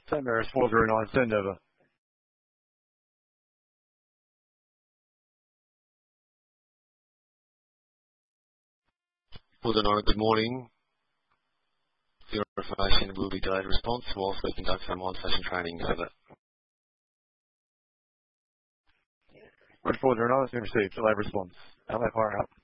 St Mary's 409, send over. Good morning. Your information will be delayed response whilst we conduct some on-station training. Over. Red 409 has been received. Delayed response. LA fire out.